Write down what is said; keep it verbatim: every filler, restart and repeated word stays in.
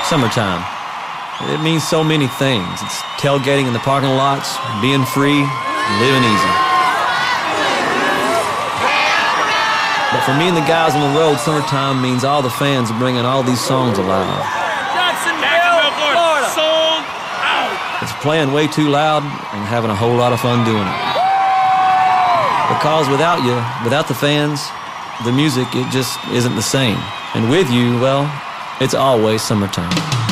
Summertime. It means so many things. It's tailgating in the parking lots, being free, living easy. But for me and the guys on the road, summertime means all the fans are bringing all these songs alive. Jacksonville, Florida. Sold out. It's playing way too loud and having a whole lot of fun doing it. Because without you, without the fans, the music, it just isn't the same. And with you, well, it's always summertime.